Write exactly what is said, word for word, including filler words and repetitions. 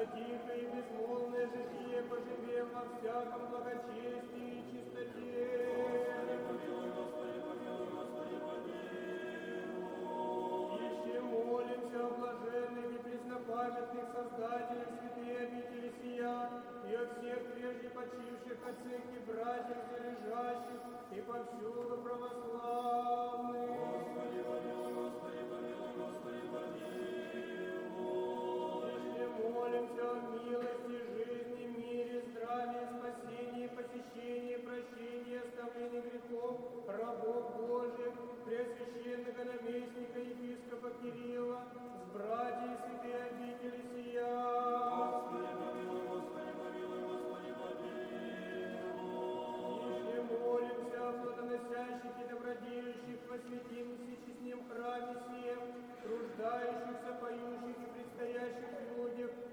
тихо и безмолвное житие поживем во всяком благочестии и чистоте. Еще молимся о блаженных и преснопамятных создателях святые обители сия, и о всех прежде почивших отцах и братьях залежащих, и повсюду православных. Господи, помилуй, Господи, помилуй, Господи, помилуй. Еще молимся о милости, жизни, мире, здравии, спасении, посещении, прощении, оставлении грехов, рабов Божьих, Преосвященного наместника епископа Кирилла, с братьями